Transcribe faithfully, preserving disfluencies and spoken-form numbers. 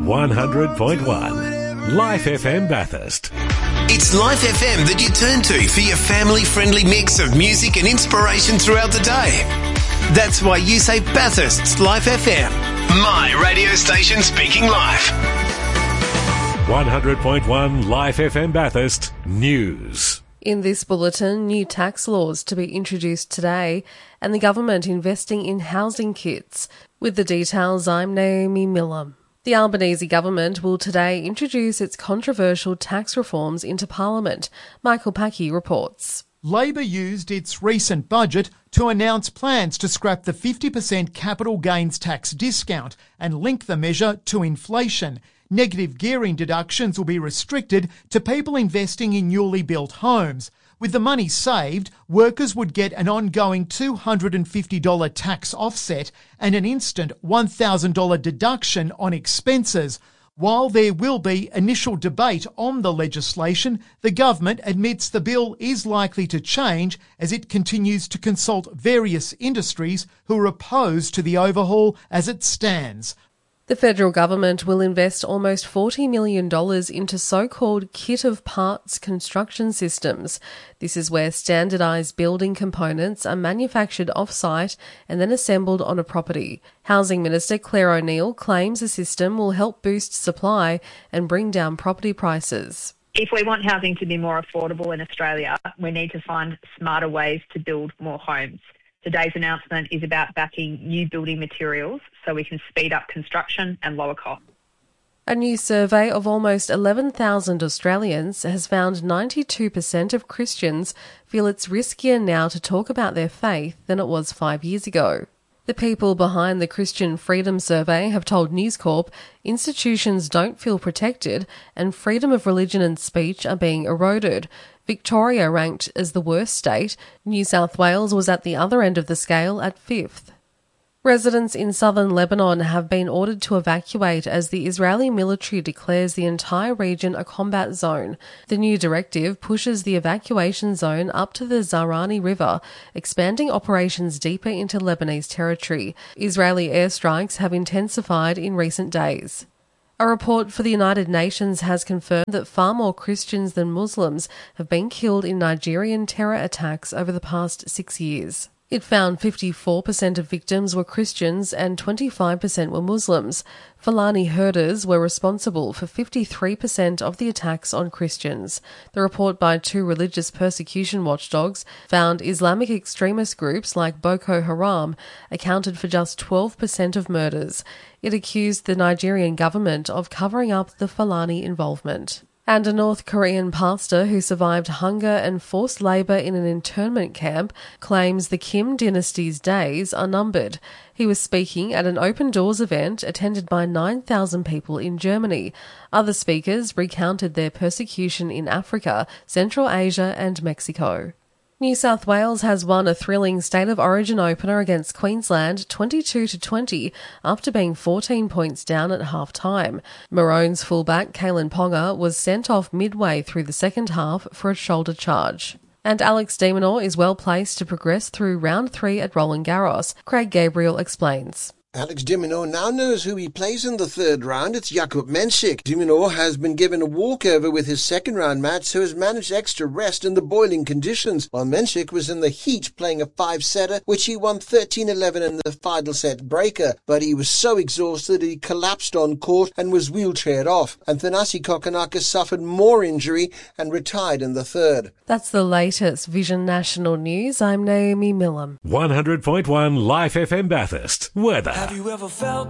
one hundred point one Life F M Bathurst. It's Life F M that you turn to for your family-friendly mix of music and inspiration throughout the day. That's why you say Bathurst's Life F M. My radio station speaking life. one hundred point one Life F M Bathurst News. In this bulletin, new tax laws to be introduced today and the government investing in housing kits. With the details, I'm Naomi Miller. The Albanese government will today introduce its controversial tax reforms into Parliament. Michael Packey reports. Labor used its recent budget to announce plans to scrap the fifty percent capital gains tax discount and link the measure to inflation. Negative gearing deductions will be restricted to people investing in newly built homes. With the money saved, workers would get an ongoing two hundred fifty dollars tax offset and an instant one thousand dollars deduction on expenses. While there will be initial debate on the legislation, the government admits the bill is likely to change as it continues to consult various industries who are opposed to the overhaul as it stands. The federal government will invest almost forty million dollars into so-called kit of parts construction systems. This is where standardised building components are manufactured off-site and then assembled on a property. Housing Minister Claire O'Neil claims the system will help boost supply and bring down property prices. If we want housing to be more affordable in Australia, we need to find smarter ways to build more homes. Today's announcement is about backing new building materials so we can speed up construction and lower costs. A new survey of almost eleven thousand Australians has found ninety-two percent of Christians feel it's riskier now to talk about their faith than it was five years ago. The people behind the Christian Freedom Survey have told News Corp institutions don't feel protected and freedom of religion and speech are being eroded. Victoria ranked as the worst state. New South Wales was at the other end of the scale at fifth. Residents in southern Lebanon have been ordered to evacuate as the Israeli military declares the entire region a combat zone. The new directive pushes the evacuation zone up to the Zahrani River, expanding operations deeper into Lebanese territory. Israeli airstrikes have intensified in recent days. A report for the United Nations has confirmed that far more Christians than Muslims have been killed in Nigerian terror attacks over the past six years. It found fifty-four percent of victims were Christians and twenty-five percent were Muslims. Fulani herders were responsible for fifty-three percent of the attacks on Christians. The report by two religious persecution watchdogs found Islamic extremist groups like Boko Haram accounted for just twelve percent of murders. It accused the Nigerian government of covering up the Fulani involvement. And a North Korean pastor who survived hunger and forced labour in an internment camp claims the Kim dynasty's days are numbered. He was speaking at an open doors event attended by nine thousand people in Germany. Other speakers recounted their persecution in Africa, Central Asia and Mexico. New South Wales has won a thrilling State of Origin opener against Queensland twenty-two to twenty after being fourteen points down at half-time. Maroons fullback Kalen Ponga was sent off midway through the second half for a shoulder charge. And Alex de Minaur is well placed to progress through round three at Roland Garros. Craig Gabriel explains. Alex de Minaur now knows who he plays in the third round. It's Jakub Mensik. De Minaur has been given a walkover with his second round match, so has managed extra rest in the boiling conditions, while Mensik was in the heat playing a five-setter, which he won thirteen eleven in the final set breaker. But he was so exhausted he collapsed on court and was wheelchaired off. And Thanasi Kokonakis suffered more injury and retired in the third. That's the latest Vision National News. I'm Naomi Millam. one hundred point one Life F M Bathurst. Weather. Have you ever felt